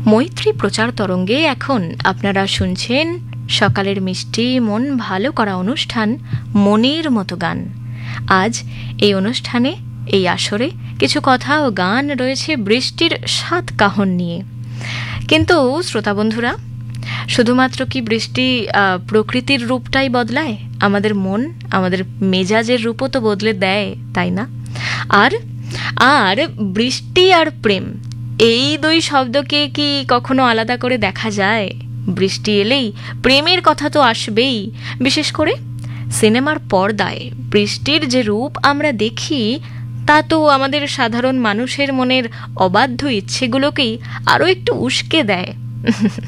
মৈত্রী প্রচার তরঙ্গে এখন আপনারা শুনছেন সকালের মিষ্টি মন ভালো করা অনুষ্ঠান মনের মতো গান। আজ এই অনুষ্ঠানে, এই আসরে কিছু কথা ও গান রয়েছে বৃষ্টির সাত কাহন নিয়ে। কিন্তু শ্রোতা বন্ধুরা, শুধুমাত্র কি বৃষ্টি প্রকৃতির রূপটাই বদলায়? আমাদের মন, আমাদের মেজাজের রূপও তো বদলে দেয়, তাই না? আর আর বৃষ্টি আর প্রেম, এই দুই শব্দকে কি কখনো আলাদা করে দেখা যায়? বৃষ্টি এলেই প্রেমের কথা তো আসবেই। বিশেষ করে সিনেমার পর্দায় বৃষ্টির যে রূপ আমরা দেখি, তা তো আমাদের সাধারণ মানুষের মনের অবাধ্য ইচ্ছেগুলোকেই আরও একটু উস্কে দেয়।